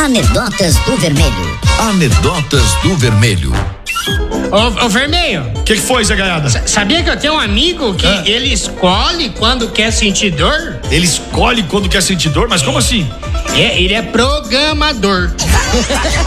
Anedotas do Vermelho. Anedotas do Vermelho. Ô Vermelho. O que foi, Zé Gaiada? Sabia que eu tenho um amigo que ele escolhe quando quer sentir dor? Ele escolhe quando quer sentir dor? Mas como assim? Ele é programador.